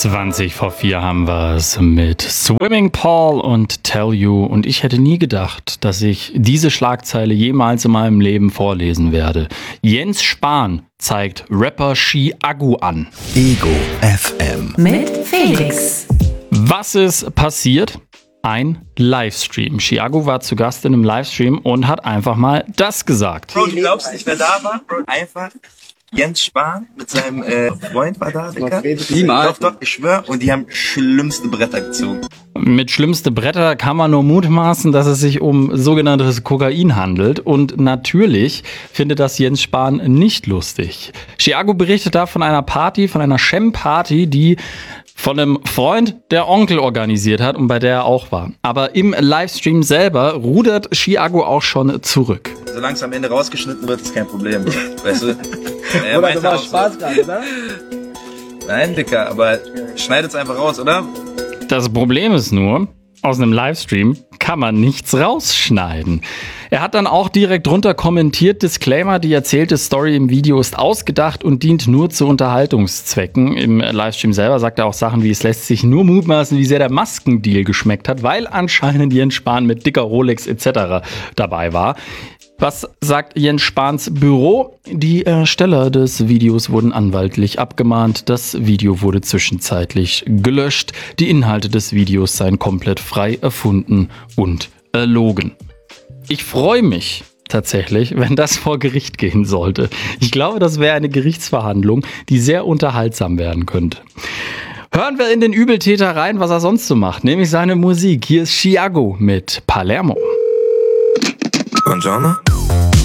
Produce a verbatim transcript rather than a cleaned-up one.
zwanzig vor vier haben wir es mit Swimming Paul und Tell You. Und ich hätte nie gedacht, dass ich diese Schlagzeile jemals in meinem Leben vorlesen werde. Jens Spahn zeigt Rapper Chiago an. Ego F M. Mit Felix. Was ist passiert? Ein Livestream. Chiago war zu Gast in einem Livestream und hat einfach mal das gesagt. Bro, du glaubst nicht, wer da war? Einfach Jens Spahn mit seinem äh, Freund war da, Digga. Niemals. Doch, doch, ich schwör. Und die haben schlimmste Bretter gezogen. Mit schlimmste Bretter kann man nur mutmaßen, dass es sich um sogenanntes Kokain handelt. Und natürlich findet das Jens Spahn nicht lustig. Chiago berichtet da von einer Party, von einer Chem-Party, die von einem Freund der Onkel organisiert hat und bei der er auch war. Aber im Livestream selber rudert Chiago auch schon zurück. Solange es am Ende rausgeschnitten wird, ist kein Problem. Weißt du? Er oder du warst Spaß dran, oder? Nein, Dicker, aber schneidet's einfach raus, oder? Das Problem ist nur, aus einem Livestream kann man nichts rausschneiden. Er hat dann auch direkt drunter kommentiert, Disclaimer, die erzählte Story im Video ist ausgedacht und dient nur zu Unterhaltungszwecken. Im Livestream selber sagt er auch Sachen wie, es lässt sich nur mutmaßen, wie sehr der Maskendeal geschmeckt hat, weil anscheinend Jens Spahn mit dicker Rolex et cetera dabei war. Was sagt Jens Spahns Büro? Die Ersteller des Videos wurden anwaltlich abgemahnt. Das Video wurde zwischenzeitlich gelöscht. Die Inhalte des Videos seien komplett frei erfunden und erlogen. Ich freue mich tatsächlich, wenn das vor Gericht gehen sollte. Ich glaube, das wäre eine Gerichtsverhandlung, die sehr unterhaltsam werden könnte. Hören wir in den Übeltäter rein, was er sonst so macht, nämlich seine Musik. Hier ist Chiago mit Palermo. Buongiorno.